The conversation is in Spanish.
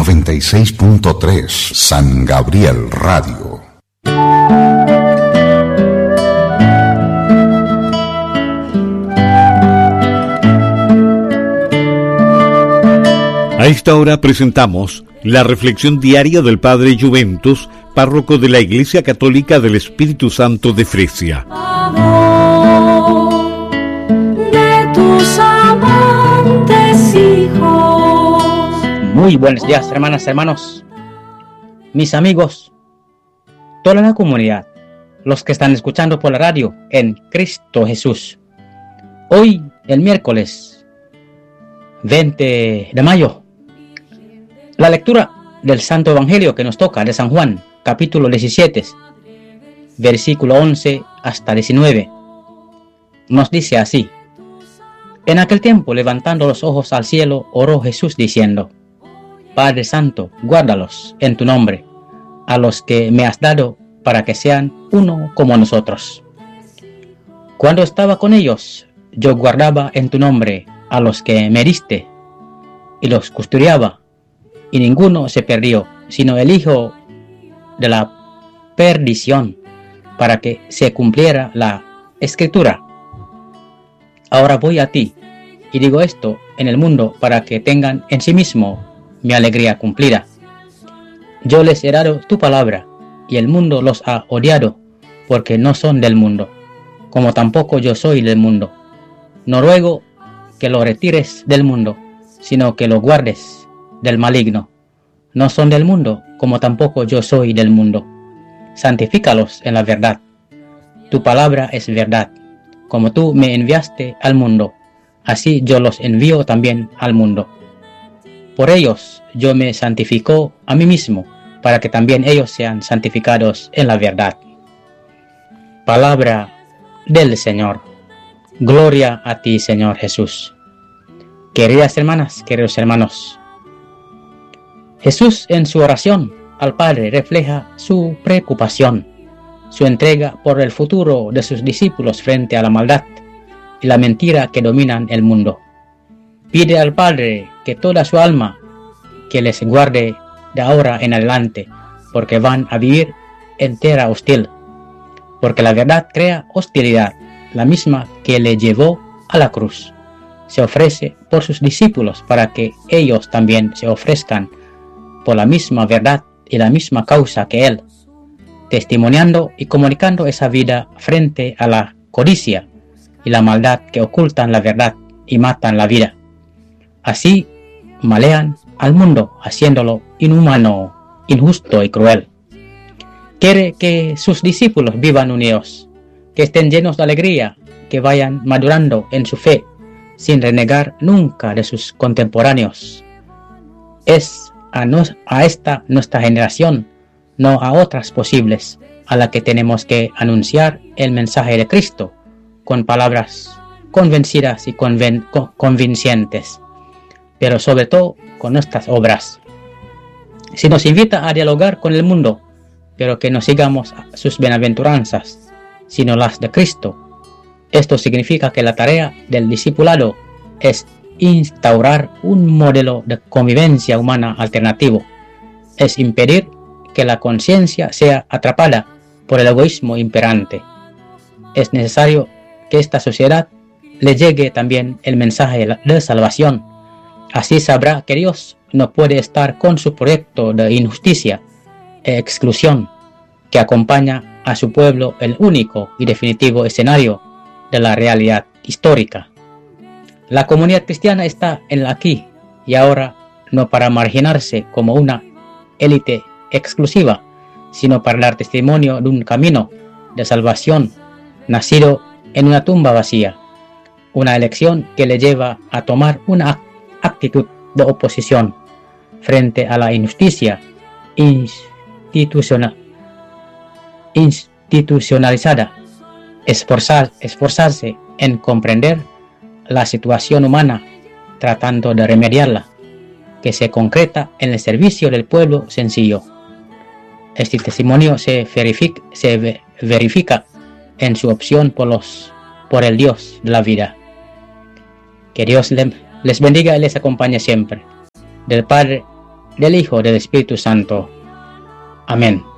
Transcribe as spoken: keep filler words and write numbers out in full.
noventa y seis punto tres San Gabriel Radio. A esta hora presentamos la reflexión diaria del Padre Juventus, párroco de la Iglesia Católica del Espíritu Santo de Fresia. Amor de tus amantes hijos. Muy buenos días, hermanas, hermanos, mis amigos, toda la comunidad, los que están escuchando por la radio en Cristo Jesús. Hoy, el miércoles veinte de mayo, la lectura del Santo Evangelio que nos toca de San Juan, capítulo diecisiete, versículo once hasta diecinueve, nos dice así: En aquel tiempo, levantando los ojos al cielo, oró Jesús diciendo: Padre Santo, guárdalos en tu nombre, a los que me has dado, para que sean uno como nosotros. Cuando estaba con ellos, yo guardaba en tu nombre a los que me diste, y los custodiaba, y ninguno se perdió, sino el hijo de la perdición, para que se cumpliera la Escritura. Ahora voy a ti, y digo esto en el mundo, para que tengan en sí mismo mi alegría cumplida. Yo les he dado tu palabra, y el mundo los ha odiado, porque no son del mundo, como tampoco yo soy del mundo. No ruego que lo retires del mundo, sino que lo guardes del maligno. No son del mundo, como tampoco yo soy del mundo. Santifícalos en la verdad. Tu palabra es verdad. Como tú me enviaste al mundo, así yo los envío también al mundo. Por ellos yo me santifico a mí mismo, para que también ellos sean santificados en la verdad. Palabra del Señor. Gloria a ti, Señor Jesús. Queridas hermanas, queridos hermanos, Jesús en su oración al Padre refleja su preocupación, su entrega por el futuro de sus discípulos frente a la maldad y la mentira que dominan el mundo. Pide al Padre que toda su alma que les guarde de ahora en adelante, porque van a vivir en tierra hostil, porque la verdad crea hostilidad, la misma que le llevó a la cruz. Se ofrece por sus discípulos para que ellos también se ofrezcan por la misma verdad y la misma causa que Él, testimoniando y comunicando esa vida frente a la codicia y la maldad que ocultan la verdad y matan la vida. Así malean al mundo, haciéndolo inhumano, injusto y cruel. Quiere que sus discípulos vivan unidos, que estén llenos de alegría, que vayan madurando en su fe, sin renegar nunca de sus contemporáneos. Es a, nos, a esta nuestra generación, no a otras posibles, a la que tenemos que anunciar el mensaje de Cristo con palabras convencidas y conven, con, convincentes, pero sobre todo con nuestras obras. Si nos invita a dialogar con el mundo, pero que no sigamos sus bienaventuranzas, sino las de Cristo, esto significa que la tarea del discipulado es instaurar un modelo de convivencia humana alternativo, es impedir que la conciencia sea atrapada por el egoísmo imperante. Es necesario que esta sociedad le llegue también el mensaje de salvación. Así sabrá que Dios no puede estar con su proyecto de injusticia e exclusión que acompaña a su pueblo, el único y definitivo escenario de la realidad histórica. La comunidad cristiana está en el aquí y ahora, no para marginarse como una élite exclusiva, sino para dar testimonio de un camino de salvación nacido en una tumba vacía, una elección que le lleva a tomar una actitud de oposición frente a la injusticia institucional, institucionalizada, esforzar, esforzarse en comprender la situación humana tratando de remediarla, que se concreta en el servicio del pueblo sencillo. Este testimonio se verifica, se verifica en su opción por, los, por el Dios de la vida. Que Dios les bendiga y les acompañe siempre. Del Padre del Hijo y del Espíritu Santo. Amén.